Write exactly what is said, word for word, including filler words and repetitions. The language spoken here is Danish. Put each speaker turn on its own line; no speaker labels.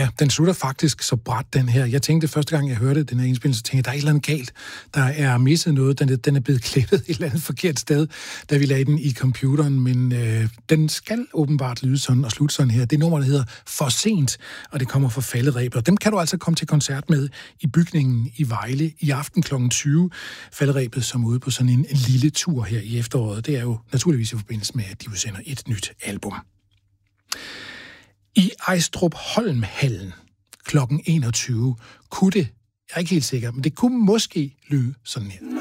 Ja, den slutter faktisk så brat, den her. Jeg tænkte første gang, jeg hørte den her indspilning, så tænkte jeg, der er et eller andet galt. Der er misset noget. Den er, den er blevet klippet et eller andet forkert sted, da vi lagde den i computeren. Men øh, den skal åbenbart lyde sådan og slutte sådan her. Det nummer, der hedder For Sent, og det kommer fra Falderebet. Og dem kan du altså komme til koncert med i bygningen i Vejle i aften klokken tyve. Falderebet som ude på sådan en, en lille tur her i efteråret. Det er jo naturligvis i forbindelse med, at de udsender et nyt album. I Ejstrup Holmhallen klokken enogtyve kunne det, jeg er ikke helt sikker, men det kunne måske lyde sådan her.